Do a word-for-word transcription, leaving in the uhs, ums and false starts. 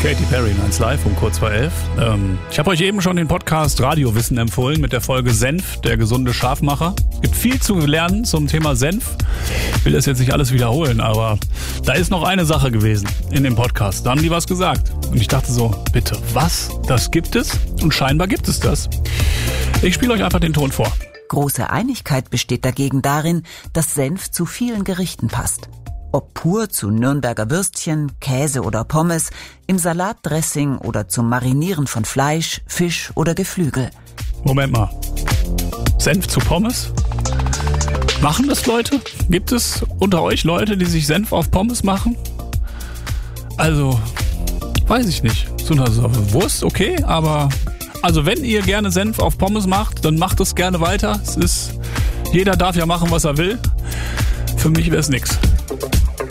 Katy Perry, eins live um kurz vor elf. Ähm, ich habe euch eben schon den Podcast Radiowissen empfohlen mit der Folge Senf, der gesunde Scharfmacher. Es gibt viel zu lernen zum Thema Senf. Ich will das jetzt nicht alles wiederholen, aber da ist noch eine Sache gewesen in dem Podcast. Da haben die was gesagt. Und ich dachte so, bitte, was? Das gibt es? Und scheinbar gibt es das. Ich spiele euch einfach den Ton vor. Große Einigkeit besteht dagegen darin, dass Senf zu vielen Gerichten passt. Ob pur zu Nürnberger Würstchen, Käse oder Pommes, im Salatdressing oder zum Marinieren von Fleisch, Fisch oder Geflügel. Moment mal. Senf zu Pommes? Machen das Leute? Gibt es unter euch Leute, die sich Senf auf Pommes machen? Also, weiß ich nicht. So eine Wurst, okay, aber... Also wenn ihr gerne Senf auf Pommes macht, dann macht es gerne weiter. Es ist, jeder darf ja machen, was er will. Für mich wäre es nix.